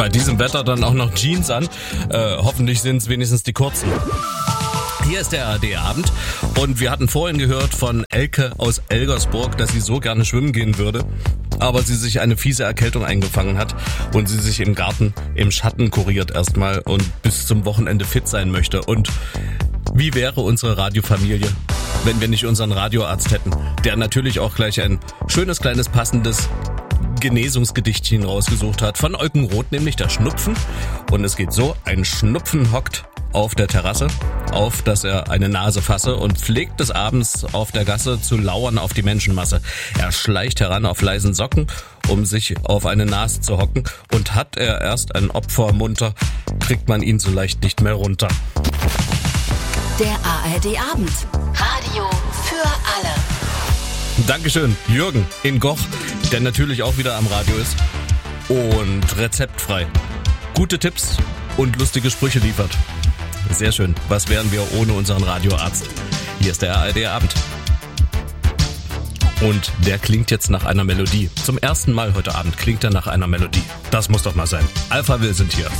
Bei diesem Wetter dann auch noch Jeans an. Hoffentlich sind es wenigstens die kurzen. Hier ist der ARD-Abend und wir hatten vorhin gehört von Elke aus Elgersburg, dass sie so gerne schwimmen gehen würde, aber sie sich eine fiese Erkältung eingefangen hat und sie sich im Garten im Schatten kuriert erstmal und bis zum Wochenende fit sein möchte. Und wie wäre unsere Radiofamilie, wenn wir nicht unseren Radioarzt hätten, der natürlich auch gleich ein schönes, kleines, passendes Genesungsgedichtchen rausgesucht hat. Von Eukenroth, nämlich der Schnupfen. Und es geht so, ein Schnupfen hockt auf der Terrasse, auf dass er eine Nase fasse und pflegt des Abends auf der Gasse zu lauern auf die Menschenmasse. Er schleicht heran auf leisen Socken, um sich auf eine Nase zu hocken, und hat er erst ein Opfer munter, kriegt man ihn so leicht nicht mehr runter. Der ARD-Abend. Radio für alle. Dankeschön, Jürgen in Goch, der natürlich auch wieder am Radio ist und rezeptfrei gute Tipps und lustige Sprüche liefert. Sehr schön. Was wären wir ohne unseren Radioarzt? Hier ist der ARD-Abend. Und der klingt jetzt nach einer Melodie. Zum ersten Mal heute Abend klingt er nach einer Melodie. Das muss doch mal sein. Alphaville sind hier.